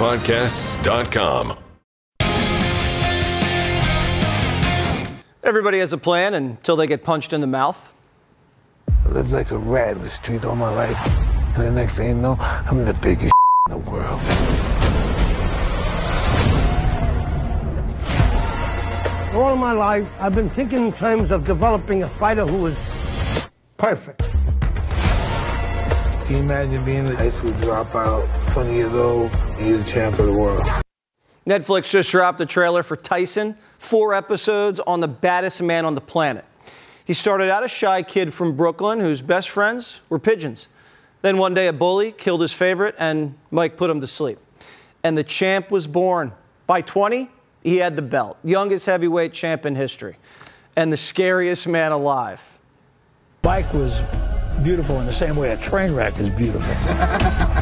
WrestlePodcasts.com. Everybody has a plan until they get punched in the mouth. I lived like a rat in the street all my life. And the next thing you know, I'm the biggest in the world. All my life, I've been thinking in terms of developing a fighter who is perfect. Can you imagine being a high school dropout, 20 years old, and you're the champ of the world? Netflix just dropped a trailer for Tyson, 4 episodes on the baddest man on the planet. He started out a shy kid from Brooklyn whose best friends were pigeons. Then one day a bully killed his favorite and Mike put him to sleep. And the champ was born. By 20, he had the belt. Youngest heavyweight champ in history. And the scariest man alive. Mike was beautiful in the same way a train wreck is beautiful.